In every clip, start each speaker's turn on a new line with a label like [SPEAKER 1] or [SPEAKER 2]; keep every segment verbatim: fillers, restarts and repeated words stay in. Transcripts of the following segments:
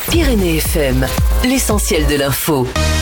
[SPEAKER 1] Pyrénées F M, l'essentiel de l'info.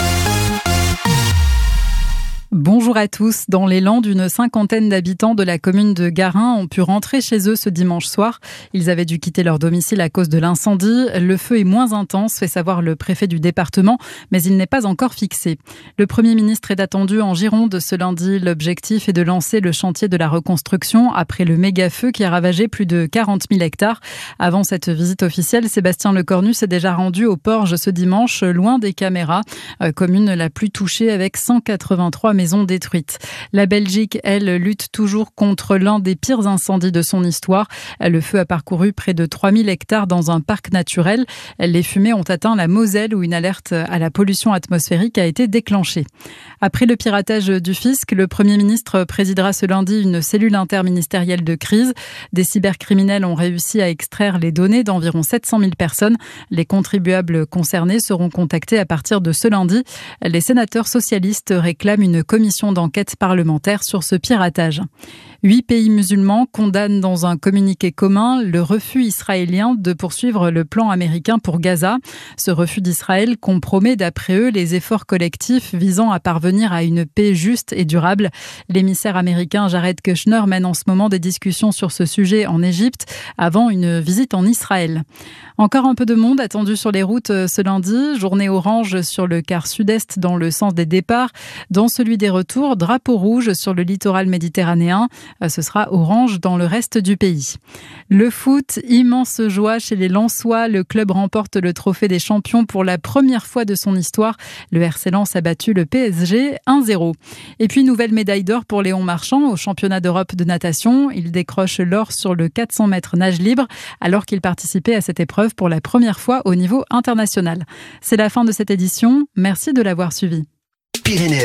[SPEAKER 2] Bonjour à tous. Dans les Landes, une cinquantaine d'habitants de la commune de Garin ont pu rentrer chez eux ce dimanche soir. Ils avaient dû quitter leur domicile à cause de l'incendie. Le feu est moins intense, fait savoir le préfet du département, mais il n'est pas encore fixé. Le Premier ministre est attendu en Gironde ce lundi. L'objectif est de lancer le chantier de la reconstruction après le méga-feu qui a ravagé plus de quarante mille hectares. Avant cette visite officielle, Sébastien Lecornu s'est déjà rendu au Porge ce dimanche, loin des caméras. Euh, commune la plus touchée avec cent quatre-vingt-trois maisons détruites. La Belgique, elle, lutte toujours contre l'un des pires incendies de son histoire. Le feu a parcouru près de trois mille hectares dans un parc naturel. Les fumées ont atteint la Moselle où une alerte à la pollution atmosphérique a été déclenchée. Après le piratage du fisc, le Premier ministre présidera ce lundi une cellule interministérielle de crise. Des cybercriminels ont réussi à extraire les données d'environ sept cent mille personnes. Les contribuables concernés seront contactés à partir de ce lundi. Les sénateurs socialistes réclament une commission d'enquête parlementaire sur ce piratage. Huit pays musulmans condamnent dans un communiqué commun le refus israélien de poursuivre le plan américain pour Gaza. Ce refus d'Israël compromet d'après eux les efforts collectifs visant à parvenir à une paix juste et durable. L'émissaire américain Jared Kushner mène en ce moment des discussions sur ce sujet en Égypte avant une visite en Israël. Encore un peu de monde attendu sur les routes ce lundi. Journée orange sur le quart sud-est dans le sens des départs. Dans celui des retours, drapeau rouge sur le littoral méditerranéen. Ce sera orange dans le reste du pays. Le foot, immense joie chez les Lensois. Le club remporte le trophée des champions pour la première fois de son histoire. Le R C Lens a battu le P S G un zéro. Et puis, nouvelle médaille d'or pour Léon Marchand au championnat d'Europe de natation. Il décroche l'or sur le quatre cents mètres nage libre alors qu'il participait à cette épreuve pour la première fois au niveau international. C'est la fin de cette édition. Merci de l'avoir suivi.
[SPEAKER 1] Pyrénées